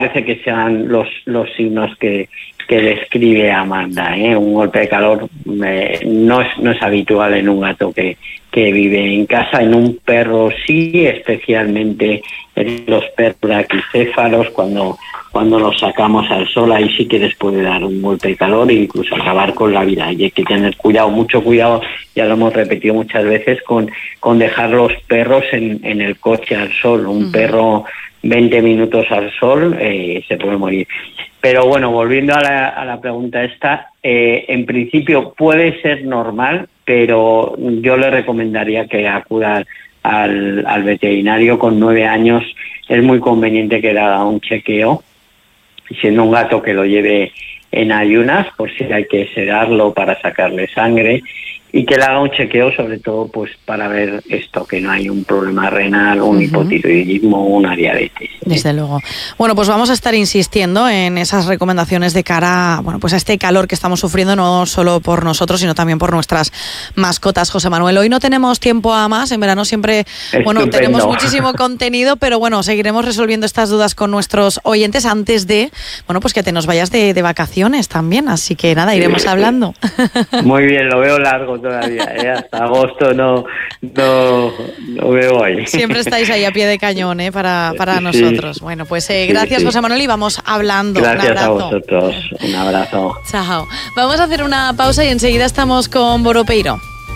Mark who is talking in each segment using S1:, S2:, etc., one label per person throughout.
S1: parece que sean los signos que describe Amanda, ¿eh? Un golpe de calor no es habitual en un gato que vive en casa. En un perro sí, especialmente en los perros braquicéfalos, cuando los sacamos al sol, ahí sí que les puede dar un golpe de calor e incluso acabar con la vida. Y hay que tener cuidado, mucho cuidado, ya lo hemos repetido muchas veces, con dejar los perros en el coche al sol. Un perro 20 minutos al sol se puede morir. Pero bueno, volviendo a la pregunta esta, en principio puede ser normal, pero yo le recomendaría que acuda al veterinario. Con 9 años es muy conveniente que le haga un chequeo, siendo un gato que lo lleve en ayunas, por si hay que sedarlo para sacarle sangre, y que le haga un chequeo sobre todo pues para ver esto, que no hay un problema renal, un hipotiroidismo o una diabetes.
S2: Desde luego. Bueno, pues vamos a estar insistiendo en esas recomendaciones de cara, bueno, pues a este calor que estamos sufriendo, no solo por nosotros, sino también por nuestras mascotas. José Manuel, hoy no tenemos tiempo a más, en verano siempre, bueno, tenemos muchísimo contenido, pero bueno, seguiremos resolviendo estas dudas con nuestros oyentes antes de, bueno, pues que te nos vayas de vacaciones también, así que nada, iremos hablando.
S1: Muy bien, lo veo largo todavía, hasta agosto no veo ahí.
S2: Siempre estáis ahí a pie de cañón, para nosotros. Bueno, pues gracias, José Manuel, y vamos hablando.
S1: Gracias a vosotros, un abrazo.
S2: Chao. Vamos a hacer una pausa y enseguida estamos con Boro Peiro.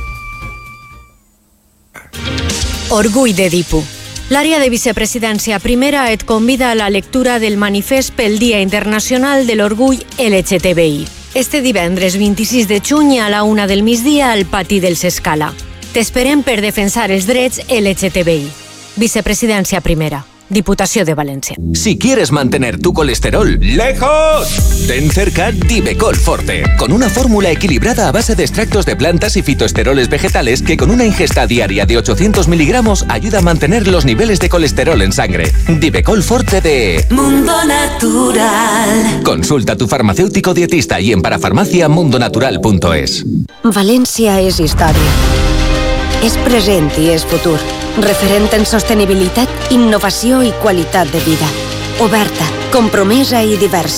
S3: Orgull d'Edipo. L'àrea de vicepresidència primera et convida a la lectura del manifest pel Dia Internacional de l'Orgull LGTBI. Este divendres 26 de juny a la 1 del migdia al pati del Sescala. T'esperem per defensar els drets LGTBI. Vicepresidència primera. Diputació de València.
S4: Si quieres mantener tu colesterol lejos, ten cerca Divecol Forte, con una fórmula equilibrada a base de extractos de plantas y fitoesteroles vegetales que con una ingesta diaria de 800 miligramos ayuda a mantener los niveles de colesterol en sangre. Divecol Forte de
S5: Mundo Natural.
S4: Consulta a tu farmacéutico dietista y en parafarmaciamundonatural.es.
S3: València és història. És present i és futur. Referent en sostenibilitat, innovació i qualitat de vida. Oberta, compromesa i diversa.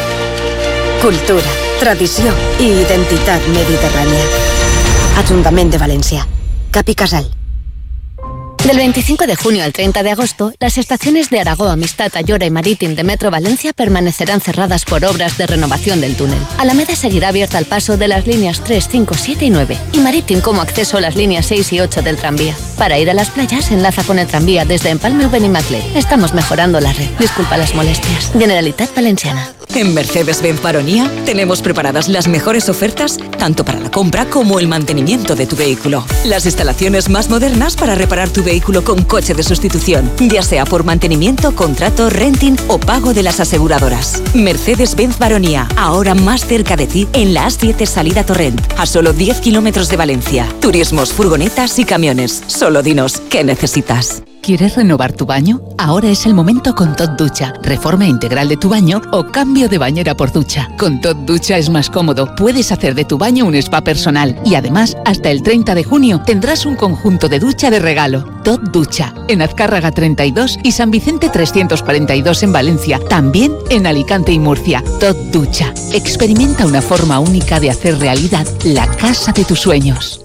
S3: Cultura, tradició i identitat mediterrània. Ajuntament de València. Cap i Casal.
S6: Del 25 de junio al 30 de agosto, las estaciones de Aragó, Amistad, Ayora y Marítim de Metro Valencia permanecerán cerradas por obras de renovación del túnel. Alameda seguirá abierta al paso de las líneas 3, 5, 7 y 9 y Marítim como acceso a las líneas 6 y 8 del tranvía. Para ir a las playas, enlaza con el tranvía desde Empalme o Benimaclet. Estamos mejorando la red. Disculpa las molestias. Generalitat Valenciana.
S7: En Mercedes-Benz Baronía tenemos preparadas las mejores ofertas tanto para la compra como el mantenimiento de tu vehículo. Las instalaciones más modernas para reparar tu vehículo con coche de sustitución, ya sea por mantenimiento, contrato, renting o pago de las aseguradoras. Mercedes-Benz Baronía, ahora más cerca de ti en la A7 salida Torrent, a solo 10 kilómetros de Valencia. Turismos, furgonetas y camiones. Solo dinos qué necesitas.
S8: ¿Quieres renovar tu baño? Ahora es el momento con Tot Ducha. Reforma integral de tu baño o cambio de bañera por ducha. Con Tot Ducha es más cómodo. Puedes hacer de tu baño un spa personal. Y además, hasta el 30 de junio tendrás un conjunto de ducha de regalo. Tot Ducha. En Azcárraga 32 y San Vicente 342 en Valencia. También en Alicante y Murcia. Tot Ducha. Experimenta una forma única de hacer realidad la casa de tus sueños.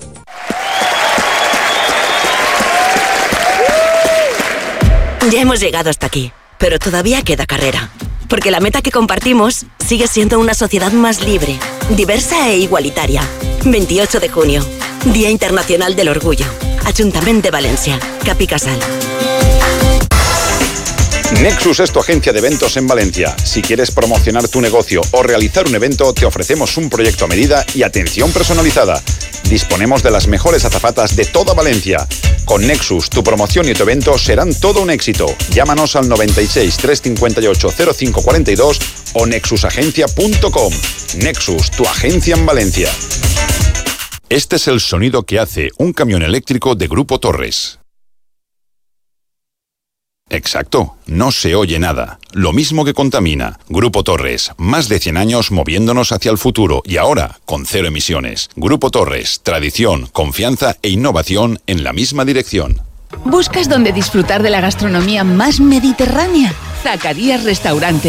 S5: Ya hemos llegado hasta aquí, pero todavía queda carrera. Porque la meta que compartimos sigue siendo una sociedad más libre, diversa e igualitaria. 28 de junio, Día Internacional del Orgullo. Ajuntament de València, Cap i Casal.
S9: Nexus es tu agencia de eventos en Valencia. Si quieres promocionar tu negocio o realizar un evento, te ofrecemos un proyecto a medida y atención personalizada. Disponemos de las mejores azafatas de toda Valencia. Con Nexus, tu promoción y tu evento serán todo un éxito. Llámanos al 96 358 0542 o nexusagencia.com. Nexus, tu agencia en Valencia. Este es el sonido que hace un camión eléctrico de Grupo Torres. Exacto, no se oye nada. Lo mismo que contamina. Grupo Torres, más de 100 años moviéndonos hacia el futuro y ahora con 0 emisiones. Grupo Torres, tradición, confianza e innovación en la misma dirección.
S8: ¿Buscas dónde disfrutar de la gastronomía más mediterránea? Zacarías Restaurante.